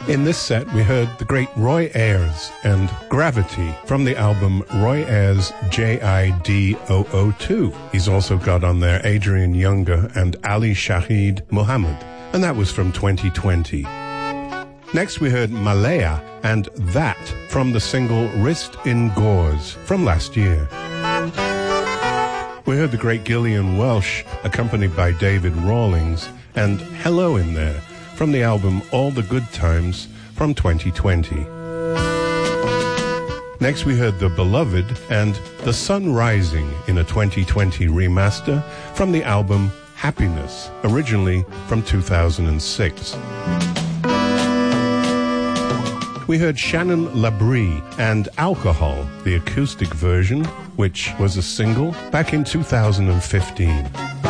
In this set, we heard the great Roy Ayers and Gravity from the album Roy Ayers JIDOO2. He's also got on there Adrian Younger and Ali Shahid Muhammad, and that was from 2020. Next, we heard Malaya and That from the single Wrist in Gauze from last year. We heard the great Gillian Welsh, accompanied by David Rawlings, and Hello in there from the album All the Good Times from 2020. Next we heard The Beloved and The Sun Rising in a 2020 remaster from the album Happiness, originally from 2006. We heard Shannon Labrie and Alcohol, the acoustic version, which was a single back in 2015.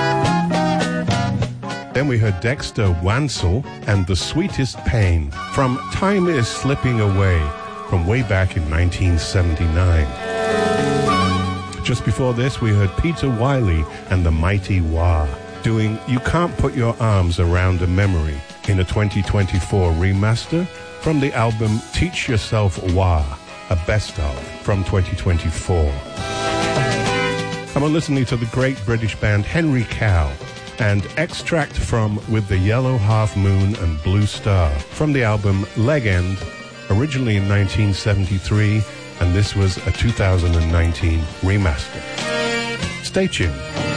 Then we heard Dexter Wansel and The Sweetest Pain from Time Is Slipping Away from way back in 1979. Just before this, we heard Peter Wiley and The Mighty Wah doing You Can't Put Your Arms Around a Memory in a 2024 remaster from the album Teach Yourself Wah, a best of from 2024. I'm listening to the great British band Henry Cow and Extract from With the Yellow Half Moon and Blue Star from the album Leg End, originally in 1973, and this was a 2019 remaster. Stay tuned.